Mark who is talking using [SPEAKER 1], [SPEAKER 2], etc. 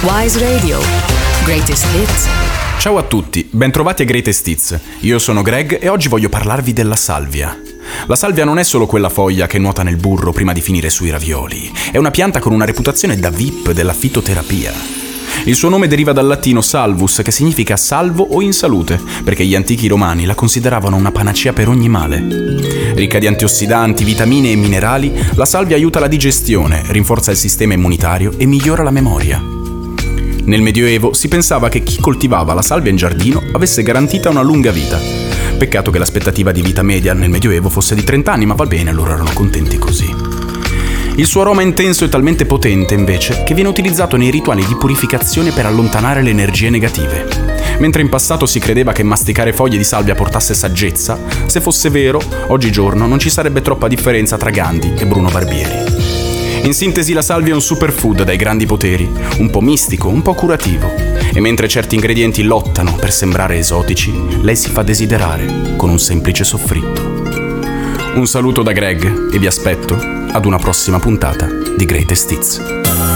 [SPEAKER 1] Wise Radio. Greatest Hits.
[SPEAKER 2] Ciao a tutti, bentrovati a Greatest Hits. Io sono Greg e oggi voglio parlarvi della salvia. La salvia non è solo quella foglia che nuota nel burro prima di finire sui ravioli. È una pianta con una reputazione da VIP della fitoterapia. Il suo nome deriva dal latino salvus, che significa salvo o in salute, perché gli antichi romani la consideravano una panacea per ogni male. Ricca di antiossidanti, vitamine e minerali, la salvia aiuta la digestione, rinforza il sistema immunitario e migliora la memoria. Nel Medioevo si pensava che chi coltivava la salvia in giardino avesse garantita una lunga vita. Peccato che l'aspettativa di vita media nel Medioevo fosse di 30 anni, ma va bene, loro erano contenti così. Il suo aroma intenso è talmente potente, invece, che viene utilizzato nei rituali di purificazione per allontanare le energie negative. Mentre in passato si credeva che masticare foglie di salvia portasse saggezza, se fosse vero, oggigiorno non ci sarebbe troppa differenza tra Gandhi e Bruno Barbieri. In sintesi, la salvia è un superfood dai grandi poteri, un po' mistico, un po' curativo. E mentre certi ingredienti lottano per sembrare esotici, lei si fa desiderare con un semplice soffritto. Un saluto da Greg e vi aspetto ad una prossima puntata di Greatest Hits.